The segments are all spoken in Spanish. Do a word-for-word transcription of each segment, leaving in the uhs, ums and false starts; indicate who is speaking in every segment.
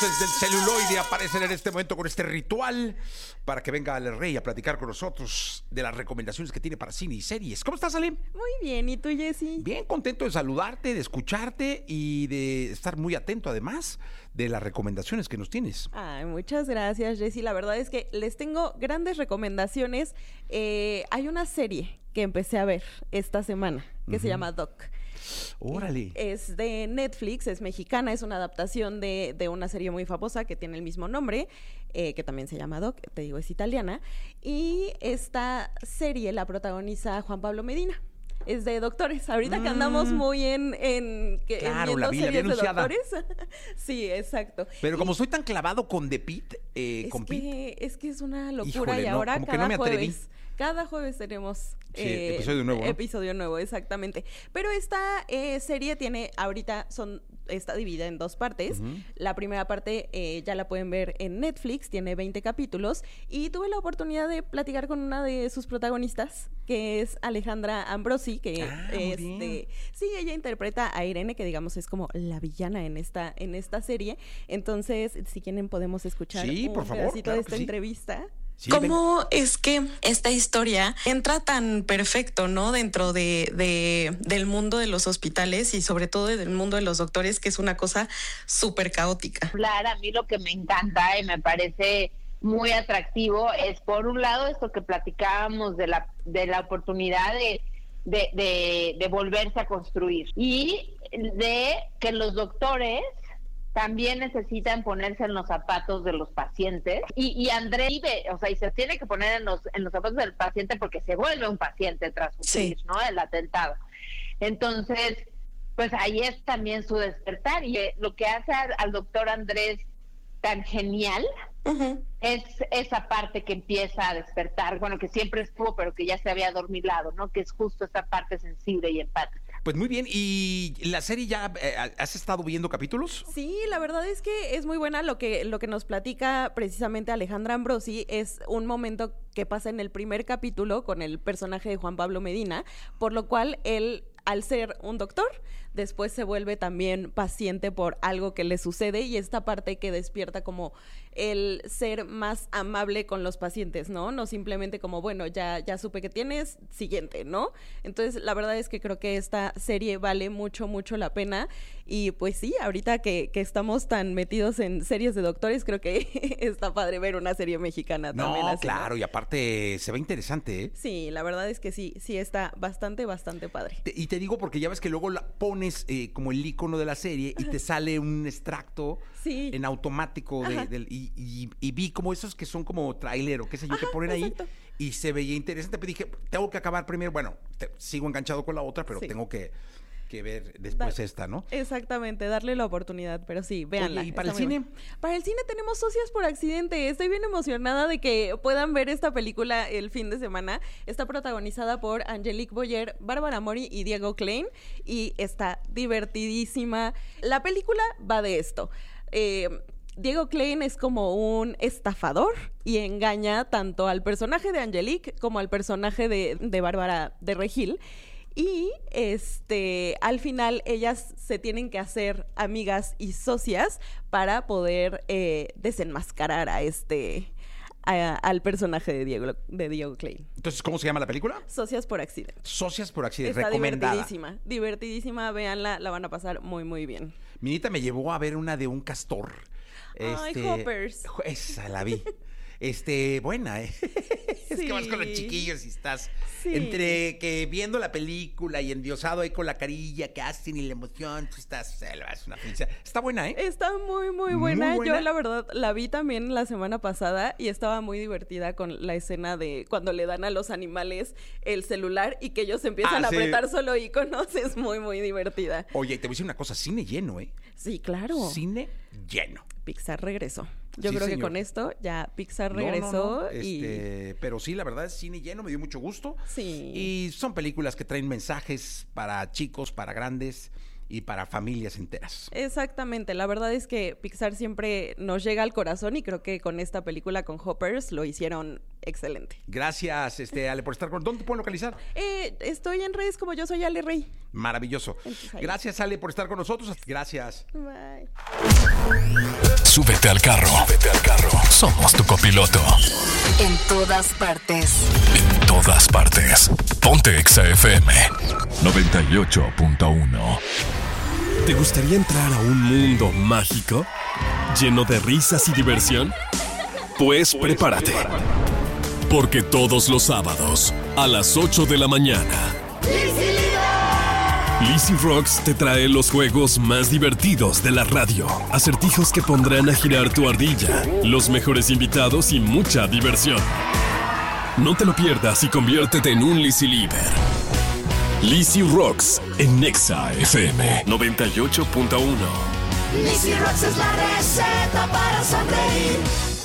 Speaker 1: desde el celuloide aparecen en este momento con este ritual para que venga el rey a platicar con nosotros de las recomendaciones que tiene para cine y series. ¿Cómo estás, Ale?
Speaker 2: Muy bien, ¿y tú, Jessy?
Speaker 1: Bien, contento de saludarte, de escucharte y de estar muy atento además de las recomendaciones que nos tienes.
Speaker 2: Ay, muchas gracias, Jessy. La verdad es que les tengo grandes recomendaciones. Eh, hay una serie que empecé a ver esta semana que uh-huh. se llama Doc.
Speaker 1: Órale.
Speaker 2: Es de Netflix, es mexicana, es una adaptación de, de una serie muy famosa que tiene el mismo nombre, eh, que también se llama Doc, te digo, es italiana. Y esta serie la protagoniza Juan Pablo Medina. Es de doctores. Ahorita mm. que andamos muy en, en, que,
Speaker 1: claro,
Speaker 2: en
Speaker 1: la vi, la vi
Speaker 2: series de
Speaker 1: anunciada.
Speaker 2: doctores. Sí, exacto.
Speaker 1: Pero como
Speaker 2: y,
Speaker 1: soy tan clavado con The Pitt, eh,
Speaker 2: es
Speaker 1: con
Speaker 2: que,
Speaker 1: Pitt.
Speaker 2: Es que es una locura.
Speaker 1: Híjole,
Speaker 2: y
Speaker 1: no,
Speaker 2: ahora
Speaker 1: como
Speaker 2: cada
Speaker 1: que no me atreví.
Speaker 2: jueves, cada jueves tenemos
Speaker 1: sí,
Speaker 2: eh,
Speaker 1: episodio nuevo, ¿no?
Speaker 2: Episodio nuevo, exactamente. Pero esta eh, serie tiene, ahorita son, está dividida en dos partes. Uh-huh. La primera parte eh, ya la pueden ver en Netflix, tiene veinte capítulos. Y tuve la oportunidad de platicar con una de sus protagonistas, que es Alejandra Ambrosi, que
Speaker 1: ah,
Speaker 2: es de... Sí, ella interpreta a Irene, que digamos es como la villana en esta, en esta serie. Entonces, si quieren podemos escuchar
Speaker 1: sí,
Speaker 2: un
Speaker 1: por favor,
Speaker 2: pedacito
Speaker 1: claro
Speaker 2: de esta
Speaker 1: sí.
Speaker 2: entrevista.
Speaker 3: Sí, ¿Cómo ven? Es que esta historia entra tan perfecto, ¿no? Dentro de, de del mundo de los hospitales y sobre todo del mundo de los doctores, que es una cosa súper caótica.
Speaker 4: Claro, a mí lo que me encanta y me parece muy atractivo es, por un lado, esto que platicábamos de la, de la oportunidad de, de, de, de volverse a construir y de que los doctores también necesitan ponerse en los zapatos de los pacientes y, y André vive, o sea, y se tiene que poner en los en los zapatos del paciente porque se vuelve un paciente tras sufrir, sí. ¿no? El atentado. Entonces, pues ahí es también su despertar y eh, lo que hace al, al doctor Andrés tan genial uh-huh. es esa parte que empieza a despertar, bueno, que siempre estuvo, pero que ya se había adormilado, ¿no? Que es justo esa parte sensible y empática.
Speaker 1: Pues muy bien, ¿y la serie ya eh, has estado viendo capítulos?
Speaker 2: Sí, la verdad es que es muy buena. Lo que, lo que nos platica precisamente Alejandra Ambrosi es un momento que pasa en el primer capítulo con el personaje de Juan Pablo Medina, por lo cual él, al ser un doctor, después se vuelve también paciente por algo que le sucede y esta parte que despierta como el ser más amable con los pacientes, ¿no? No simplemente como, bueno, ya, ya supe que tienes, siguiente, ¿no? Entonces, la verdad es que creo que esta serie vale mucho, mucho la pena y pues sí, ahorita que, que estamos tan metidos en series de doctores, creo que está padre ver una serie mexicana
Speaker 1: no,
Speaker 2: también. Así,
Speaker 1: claro,
Speaker 2: ¿no?
Speaker 1: Y aparte se ve interesante, ¿eh?
Speaker 2: Sí, la verdad es que sí, sí está bastante, bastante padre.
Speaker 1: Te, y te digo porque ya ves que luego la pones eh, como el icono de la serie y te sale un extracto sí. en automático de, del, y, y, y vi como esos que son como tráiler o qué sé yo,
Speaker 2: Ajá,
Speaker 1: que ponen
Speaker 2: exacto.
Speaker 1: ahí y se veía interesante, pero dije, tengo que acabar primero, bueno, te, sigo enganchado con la otra, pero sí. tengo que, que ver después da, esta, ¿no?
Speaker 2: Exactamente, darle la oportunidad, pero sí, véanla.
Speaker 1: Oye, ¿y para el cine?
Speaker 2: Buena. Para el cine tenemos Socias por Accidente. Estoy bien emocionada de que puedan ver esta película el fin de semana. Está protagonizada por Angelique Boyer, Bárbara Mori y Diego Klein y está divertidísima. La película va de esto. Eh... Diego Klein es como un estafador y engaña tanto al personaje de Angelique como al personaje de, de Bárbara de Regil. Y este al final ellas se tienen que hacer amigas y socias para poder eh, desenmascarar a este a, al personaje de Diego de Diego Klein.
Speaker 1: Entonces, ¿cómo se llama la película?
Speaker 2: Socias por Accidente.
Speaker 1: Socias por Accidente,
Speaker 2: está
Speaker 1: recomendada.
Speaker 2: Divertidísima, divertidísima, véanla, la van a pasar muy muy bien.
Speaker 1: Minita me llevó a ver una de un castor.
Speaker 2: Ay,
Speaker 1: este,
Speaker 2: Hoppers.
Speaker 1: Esa la vi. Este, buena, ¿eh? Es
Speaker 2: sí.
Speaker 1: que vas con los chiquillos y estás
Speaker 2: sí.
Speaker 1: entre que viendo la película y endiosado ahí con la carilla que hacen y la emoción, tú estás, es una felicidad. Está buena, ¿eh?
Speaker 2: Está muy, muy buena.
Speaker 1: Muy buena.
Speaker 2: Yo, la verdad, la vi también la semana pasada y estaba muy divertida con la escena de cuando le dan a los animales el celular y que ellos empiezan
Speaker 1: ah,
Speaker 2: a
Speaker 1: sí.
Speaker 2: apretar solo iconos. Es muy, muy divertida.
Speaker 1: Oye, te voy a decir una cosa, cine lleno, ¿eh?
Speaker 2: Sí, claro.
Speaker 1: Cine lleno.
Speaker 2: Pixar regresó. Yo
Speaker 1: sí,
Speaker 2: creo
Speaker 1: señor.
Speaker 2: que con esto ya Pixar regresó.
Speaker 1: No, no, no.
Speaker 2: y...
Speaker 1: Este, pero sí, la verdad es cine lleno, me dio mucho gusto.
Speaker 2: Sí.
Speaker 1: Y son películas que traen mensajes para chicos, para grandes y para familias enteras.
Speaker 2: Exactamente, la verdad es que Pixar siempre nos llega al corazón y creo que con esta película, con Hoppers, lo hicieron excelente.
Speaker 1: Gracias, este, Ale, por estar con... ¿Dónde te pueden localizar?
Speaker 2: Eh, estoy en redes como Yo Soy Ale Rey.
Speaker 1: Maravilloso. Gracias, Ale, por estar con nosotros. Gracias.
Speaker 2: Bye.
Speaker 5: Súbete al carro. Súbete al carro. Somos tu copiloto.
Speaker 6: En todas partes.
Speaker 5: En todas partes. Ponte Exa F M noventa y ocho punto uno.
Speaker 7: ¿Te gustaría entrar a un mundo mágico? ¿Lleno de risas y diversión? Pues prepárate. Porque todos los sábados, a las ocho de la mañana, Lizzy Rocks te trae los juegos más divertidos de la radio. Acertijos que pondrán a girar tu ardilla, los mejores invitados y mucha diversión. No te lo pierdas y conviértete en un Lizzy Lieber. Lizzy Rocks en Exa F M noventa y ocho punto uno.
Speaker 8: Lizzy Rocks es la receta para sonreír.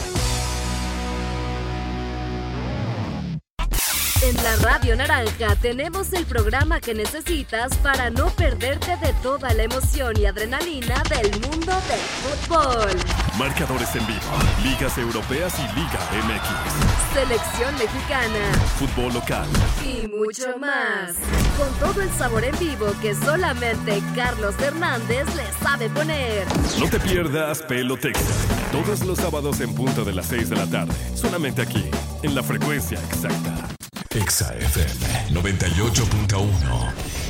Speaker 6: En la Radio Naranja tenemos el programa que necesitas para no perderte de toda la emoción y adrenalina del mundo del fútbol.
Speaker 7: Marcadores en vivo, ligas europeas y Liga M X.
Speaker 6: Selección mexicana.
Speaker 7: Fútbol local.
Speaker 6: Y mucho más. Con todo el sabor en vivo que solamente Carlos Hernández le sabe poner.
Speaker 7: No te pierdas Pelotexa. Todos los sábados en punto de las seis de la tarde. Solamente aquí, en la frecuencia exacta.
Speaker 5: Exa F M noventa y ocho punto uno.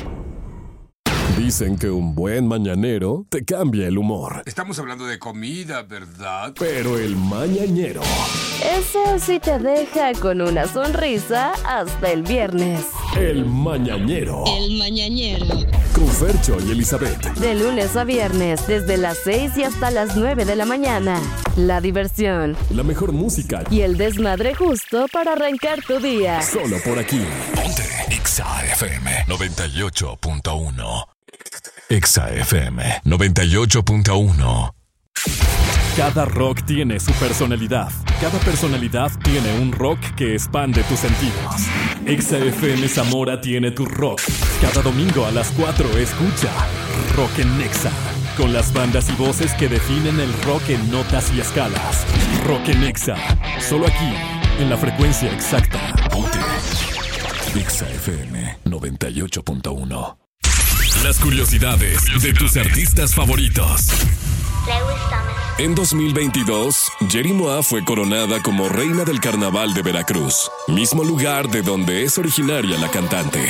Speaker 7: Dicen que un buen mañanero te cambia el humor.
Speaker 9: Estamos hablando de comida, ¿verdad?
Speaker 7: Pero el mañanero...
Speaker 6: Eso sí te deja con una sonrisa hasta el viernes.
Speaker 7: El mañanero.
Speaker 6: El mañanero.
Speaker 7: Con Fercho y Elizabeth.
Speaker 6: De lunes a viernes, desde las seis y hasta las nueve de la mañana. La diversión.
Speaker 7: La mejor música.
Speaker 6: Y el desmadre justo para arrancar tu día.
Speaker 7: Solo por aquí.
Speaker 5: Ponte Exa F M noventa y ocho punto uno. Exa F M noventa y ocho punto uno.
Speaker 7: Cada rock tiene su personalidad. Cada personalidad tiene un rock que expande tus sentidos. Exa F M Zamora tiene tu rock. Cada domingo a las cuatro escucha Rock en Exa, con las bandas y voces que definen el rock en notas y escalas. Rock en Exa, solo aquí, en la frecuencia exacta.
Speaker 5: Ponte Exa F M noventa y ocho punto uno.
Speaker 7: Las curiosidades de tus artistas favoritos.
Speaker 5: En dos mil veintidós, Yeri Moa fue coronada como reina del Carnaval de Veracruz, mismo lugar de donde es originaria la cantante.